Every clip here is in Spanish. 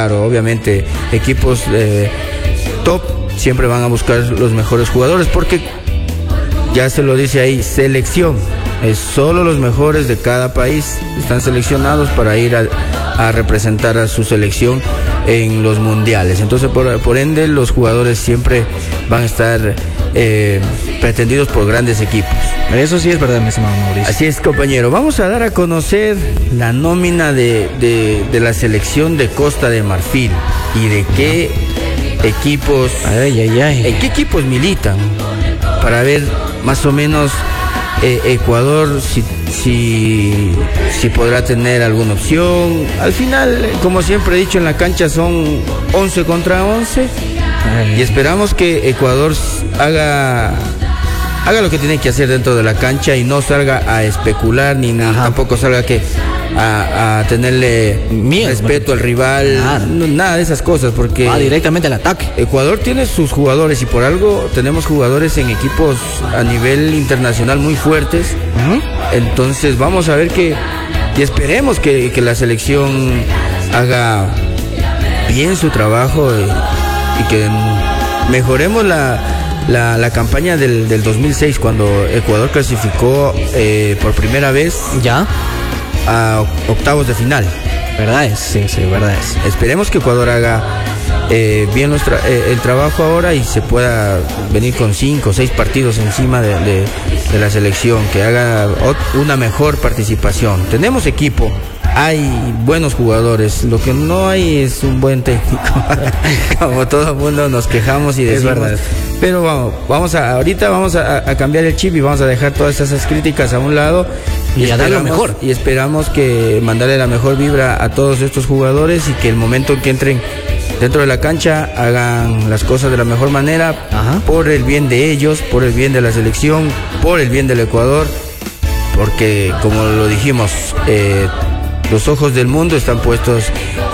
claro, obviamente equipos top siempre van a buscar los mejores jugadores, porque ya se lo dice ahí, selección. Es solo los mejores de cada país están seleccionados para ir a representar a su selección en los mundiales. Entonces, por ende, los jugadores siempre van a estar pretendidos por grandes equipos. Eso sí es verdad, mi estimado Mauricio. Así es, compañero. Vamos a dar a conocer la nómina de la selección de Costa de Marfil y de qué equipos, en qué equipos militan, para ver más o menos Ecuador si podrá tener alguna opción. Al final, como siempre he dicho, en la cancha son 11 contra 11 y esperamos que Ecuador haga lo que tiene que hacer dentro de la cancha y no salga a especular ni tampoco salga a tenerle respeto al rival, nada de esas cosas, porque directamente al ataque. Ecuador tiene sus jugadores y por algo tenemos jugadores en equipos a nivel internacional muy fuertes. Entonces vamos a ver y esperemos que la selección haga bien su trabajo y que mejoremos la campaña del 2006, cuando Ecuador clasificó por primera vez a octavos de final. ¿Verdad es? Sí, verdad es. Esperemos que Ecuador haga bien el trabajo ahora y se pueda venir con 5 o 6 partidos encima de la selección, que haga una mejor participación. Tenemos equipo, hay buenos jugadores, lo que no hay es un buen técnico. Como todo el mundo nos quejamos y decimos, es verdad. Pero ahorita vamos a cambiar el chip y vamos a dejar todas esas críticas a un lado y a dar lo mejor. Y esperamos que mandarle la mejor vibra a todos estos jugadores y que el momento en que entren dentro de la cancha hagan las cosas de la mejor manera, por el bien de ellos, por el bien de la selección, por el bien del Ecuador, porque como lo dijimos, los ojos del mundo están puestos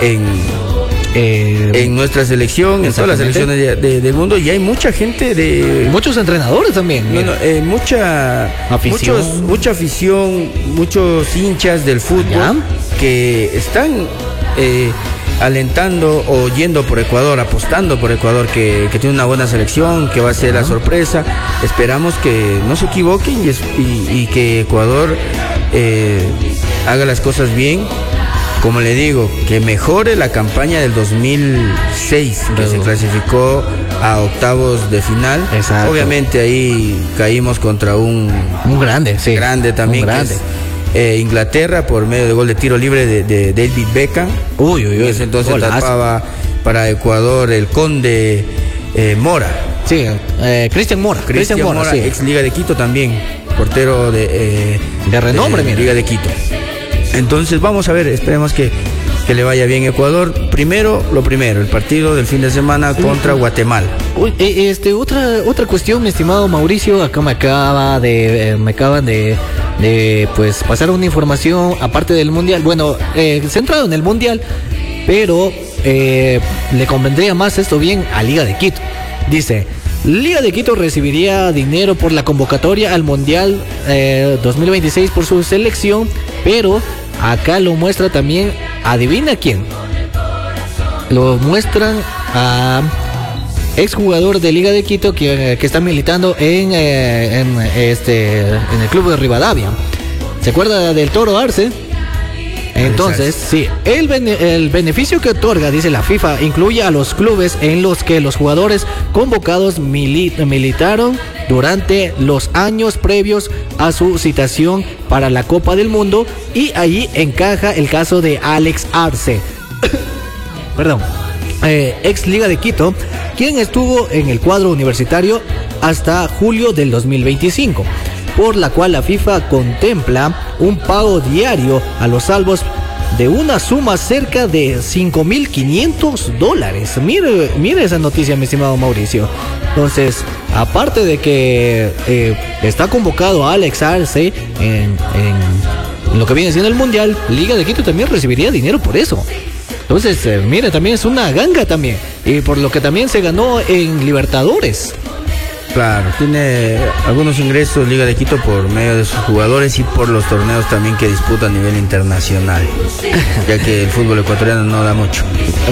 en nuestra selección, en todas las selecciones del mundo, y hay mucha gente muchos entrenadores también. Mucha afición, muchos hinchas del fútbol que están alentando o yendo por Ecuador, apostando por Ecuador, que tiene una buena selección, que va a ser la sorpresa. Esperamos que no se equivoquen y que Ecuador haga las cosas bien. Como le digo, que mejore la campaña del 2006, que se clasificó a octavos de final. Exacto. Obviamente ahí caímos contra un grande, sí. Grande también, un grande. Que es Inglaterra, por medio de gol de tiro libre de David Beckham. Entonces tapaba para Ecuador el Conde Mora. Sí, Cristian Mora, sí. Ex Liga de Quito también, portero de renombre, de Liga de Quito. Entonces vamos a ver, esperemos que le vaya bien a Ecuador. Lo primero, el partido del fin de semana contra Guatemala. Otra cuestión, mi estimado Mauricio, acá me acaban de pues pasar una información aparte del mundial, centrado en el mundial, pero le convendría más esto bien a Liga de Quito. Dice: Liga de Quito recibiría dinero por la convocatoria al Mundial 2026 por su selección, pero acá lo muestra también, adivina quién. Lo muestran a exjugador de Liga de Quito que está militando en el club de Rivadavia. ¿Se acuerda del Toro Arce? Entonces, sí, el beneficio que otorga, dice la FIFA, incluye a los clubes en los que los jugadores convocados militaron durante los años previos a su citación para la Copa del Mundo, y allí encaja el caso de Alex Arce, ex Liga de Quito, quien estuvo en el cuadro universitario hasta julio del 2025. Por la cual la FIFA contempla un pago diario a los salvos de una suma cerca de $5,500. Mire esa noticia, mi estimado Mauricio. Entonces, aparte de que está convocado a Alex Arce en lo que viene siendo el Mundial, Liga de Quito también recibiría dinero por eso. Entonces, también es una ganga también. Y por lo que también se ganó en Libertadores. Claro, tiene algunos ingresos Liga de Quito por medio de sus jugadores y por los torneos también que disputa a nivel internacional, ya que el fútbol ecuatoriano no da mucho.